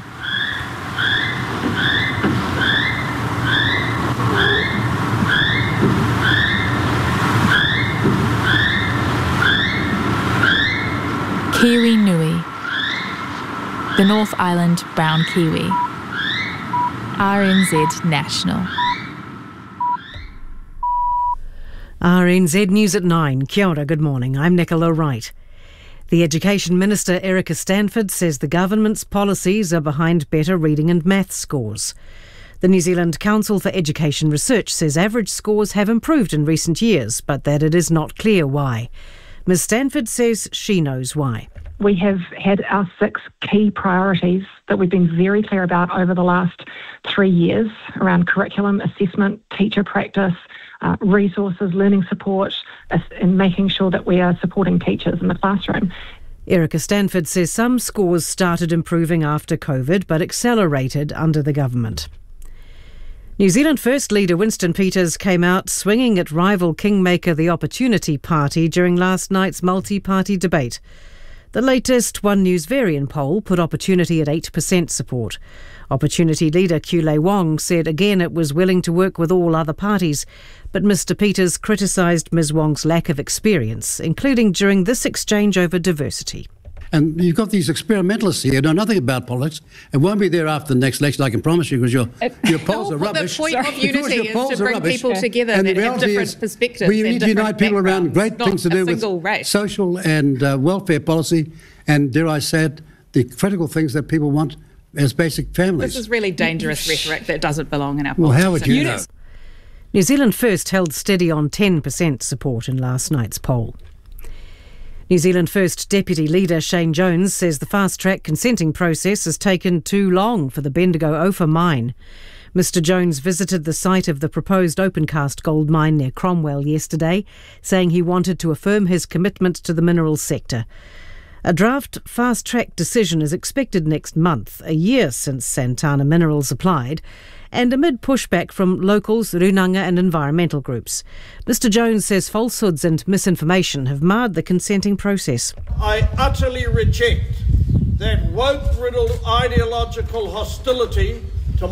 Kiwi Nui, the North Island brown kiwi, R N Z National. R N Z News at nine. Kia ora, good morning. I'm Nicola Wright. The Education Minister, Erica Stanford, says the government's policies are behind better reading and maths scores. The New Zealand Council for Education Research says average scores have improved in recent years, but that it is not clear why. Miz Stanford says she knows why. We have had our six key priorities that we've been very clear about over the last three years around curriculum, assessment, teacher practice, uh, resources, learning support, uh, and making sure that we are supporting teachers in the classroom. Erica Stanford says some scores started improving after COVID but accelerated under the government. New Zealand First leader Winston Peters came out swinging at rival kingmaker the Opportunity Party during last night's multi-party debate. The latest One News Varian poll put Opportunity at eight percent support. Opportunity leader Kulei Wong said again it was willing to work with all other parties, but Mr Peters criticised Ms Wong's lack of experience, including during this exchange over diversity. And you've got these experimentalists here who know nothing about politics and won't be there after the next election, I can promise you, because your, your polls are rubbish. The point of unity is to bring rubbish. people together and that have different is, perspectives. We need to unite people around great not things to do with race. social and uh, welfare policy and, dare I say it, the critical things that people want as basic families. This is really dangerous rhetoric that doesn't belong in our well, politics. Well, how would you know? New Zealand First held steady on ten percent support in last night's poll. New Zealand First Deputy Leader Shane Jones says the fast-track consenting process has taken too long for the Bendigo Ophir mine. Mister Jones visited the site of the proposed open-cast gold mine near Cromwell yesterday, saying he wanted to affirm his commitment to the minerals sector. A draft fast-track decision is expected next month, a year since Santana Minerals applied, and amid pushback from locals, Runanga and environmental groups. Mister Jones says falsehoods and misinformation have marred the consenting process. I utterly reject that woke-riddled ideological hostility